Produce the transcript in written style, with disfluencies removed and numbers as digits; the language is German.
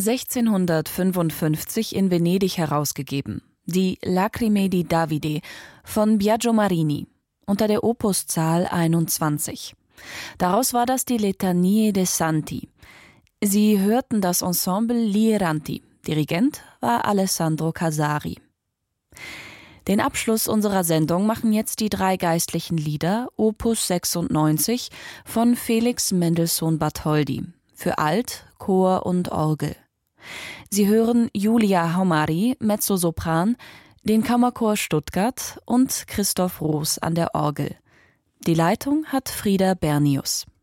1655 in Venedig herausgegeben. Die Lacrime di Davide von Biagio Marini unter der Opuszahl 21. Daraus war das die Letanie dei Santi. Sie hörten das Ensemble Lieranti. Dirigent war Alessandro Casari. Den Abschluss unserer Sendung machen jetzt die 3 geistlichen Lieder Opus 96 von Felix Mendelssohn Bartholdy für Alt, Chor und Orgel. Sie hören Julia Haumari, Mezzosopran, den Kammerchor Stuttgart und Christoph Roos an der Orgel. Die Leitung hat Frieda Bernius.